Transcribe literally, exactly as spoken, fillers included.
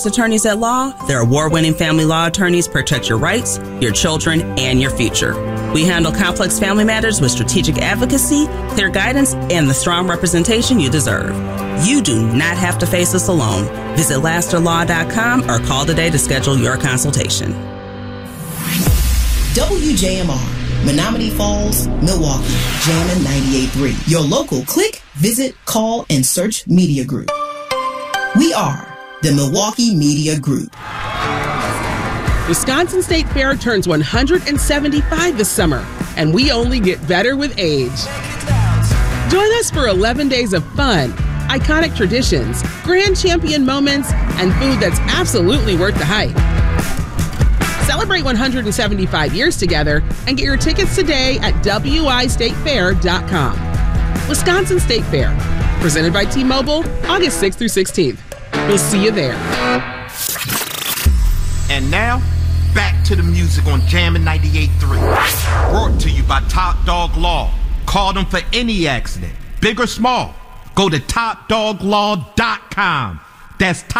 Attorneys at Law, their award-winning family law attorneys protect your rights, your children, and your future. We handle complex family matters with strategic advocacy, clear guidance, and the strong representation you deserve. You do not have to face us alone. Visit laster law dot com or call today to schedule your consultation. W J M R, Menominee Falls, Milwaukee, Jammin' ninety-eight point three. Your local click, visit, call, and search media group. We are the Milwaukee Media Group. Wisconsin State Fair turns one hundred seventy-five this summer, and we only get better with age. Join us for eleven days of fun, iconic traditions, grand champion moments, and food that's absolutely worth the hype. Celebrate one hundred seventy-five years together and get your tickets today at W I state fair dot com. Wisconsin State Fair, presented by T-Mobile, August sixth through sixteenth. We'll see you there. And now, back to the music on Jammin' ninety-eight point three. Brought to you by Top Dog Law. Call them for any accident, big or small. Go to top dog law dot com. That's top